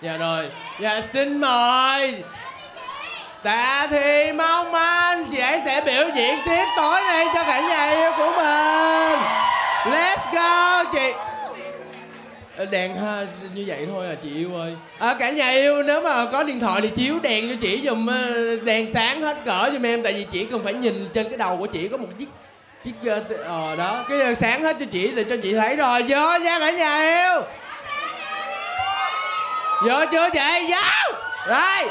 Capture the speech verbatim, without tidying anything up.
Dạ rồi. Dạ xin mời Tạ Thị Mong Anh, chị ấy sẽ biểu diễn tiếp tối nay cho cả nhà yêu của mình. Let's go chị. Đèn ha, như vậy thôi à chị yêu ơi. À, cả nhà yêu nếu mà có điện thoại thì chiếu đèn cho chị giùm, đèn sáng hết cỡ giùm em. Tại vì chị cần phải nhìn trên cái đầu của chị có một chiếc chiếc ờ đó, cái đèn sáng hết cho chị để cho chị thấy rồi. Vô nha cả nhà yêu. Vô chưa chị? Vô. Rồi.